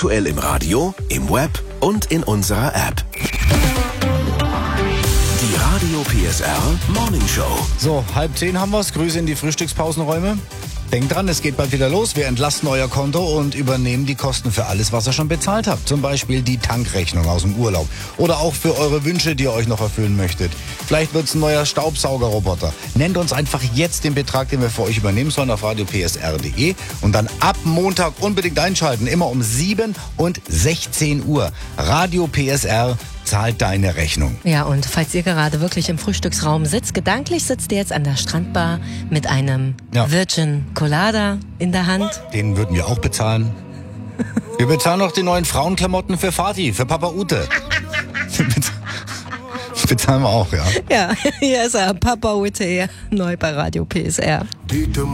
Aktuell im Radio, im Web und in unserer App. Die Radio PSR Morning Show. So, 9:30 haben wir's. Grüße in die Frühstückspausenräume. Denkt dran, es geht bald wieder los. Wir entlasten euer Konto und übernehmen die Kosten für alles, was ihr schon bezahlt habt. Zum Beispiel die Tankrechnung aus dem Urlaub. Oder auch für eure Wünsche, die ihr euch noch erfüllen möchtet. Vielleicht wird's ein neuer Staubsaugerroboter. Nennt uns einfach jetzt den Betrag, den wir für euch übernehmen sollen, auf radiopsr.de. Und dann ab Montag unbedingt einschalten. Immer um 7 und 16 Uhr. Radio PSR zahlt deine Rechnung. Ja, und falls ihr gerade wirklich im Frühstücksraum sitzt, gedanklich sitzt ihr jetzt an der Strandbar mit einem Virgin Colada in der Hand. Den würden wir auch bezahlen. Wir bezahlen auch die neuen Frauenklamotten für Fatih, für Papa Ute. Bezahlen wir auch, ja. Ja, hier ist er, Papa Ute, neu bei Radio PSR.